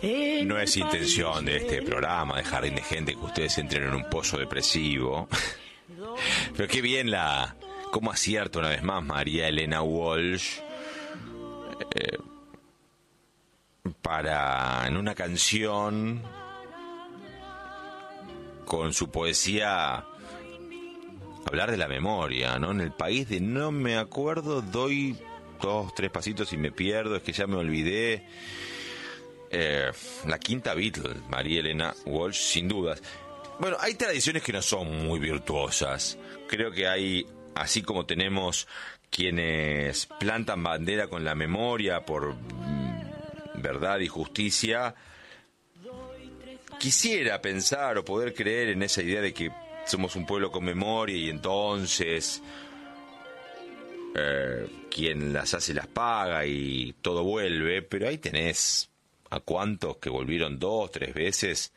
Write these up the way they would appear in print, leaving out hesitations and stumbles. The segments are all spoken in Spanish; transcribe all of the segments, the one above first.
No es intención de este programa, de Jardín de Gente, que ustedes entren en un pozo depresivo. Pero qué bien cómo acierta una vez más María Elena Walsh en una canción con su poesía hablar de la memoria, ¿no? En el país de no me acuerdo, doy 2, 3 pasitos y me pierdo, es que ya me olvidé. La quinta Beatle, María Elena Walsh, sin dudas. Bueno, hay tradiciones que no son muy virtuosas. Creo que hay, así como tenemos quienes plantan bandera con la memoria por verdad y justicia, quisiera pensar o poder creer en esa idea de que somos un pueblo con memoria y entonces quien las hace las paga y todo vuelve, pero ahí tenés a cuántos que volvieron 2, 3 veces.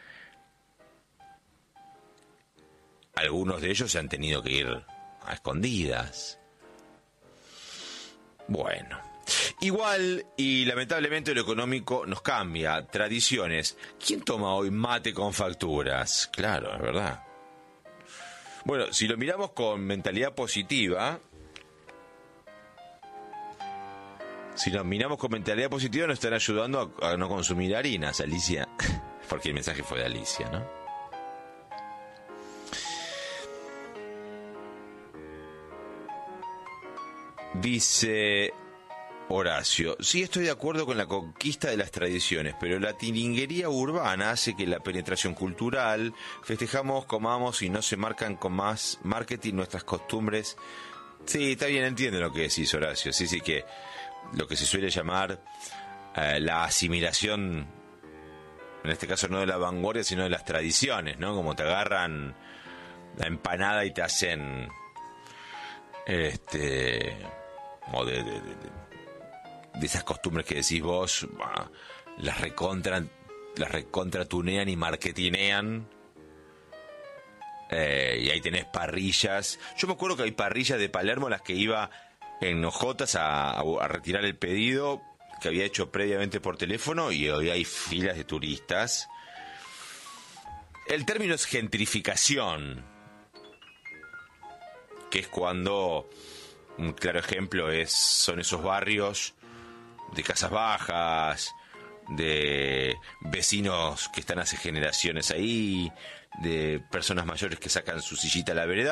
Algunos de ellos se han tenido que ir a escondidas. Bueno, igual y lamentablemente lo económico nos cambia. Tradiciones. ¿Quién toma hoy mate con facturas? Claro, es verdad. Bueno, si lo miramos con mentalidad positiva, nos están ayudando a no consumir harinas, Alicia. Porque el mensaje fue de Alicia, ¿no? Dice Horacio: sí, estoy de acuerdo con la conquista de las tradiciones, pero la tilinguería urbana hace que la penetración cultural, festejamos, comamos y no se marcan con más marketing nuestras costumbres. Sí, está bien, entiendo lo que decís, Horacio. Sí, que lo que se suele llamar la asimilación, en este caso no de la vanguardia, sino de las tradiciones, ¿no? Como te agarran la empanada y te hacen o de esas costumbres que decís vos, las recontra tunean y marketinean. Y ahí tenés parrillas. Yo me acuerdo que hay parrillas de Palermo las que iba en Ojotas a retirar el pedido que había hecho previamente por teléfono, y hoy hay filas de turistas. El término es gentrificación, que es cuando, un claro ejemplo son esos barrios de casas bajas, de vecinos que están hace generaciones ahí, de personas mayores que sacan su sillita a la vereda